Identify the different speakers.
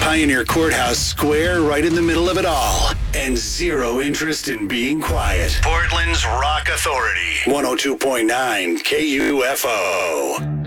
Speaker 1: Pioneer Courthouse square right in the middle of it all. And zero interest in being quiet. Portland's Rock Authority. 102.9 KUFO.